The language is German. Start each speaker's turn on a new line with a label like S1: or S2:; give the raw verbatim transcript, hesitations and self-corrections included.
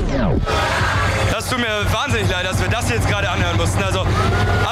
S1: Das tut mir wahnsinnig leid, dass wir das jetzt gerade anhören mussten. Also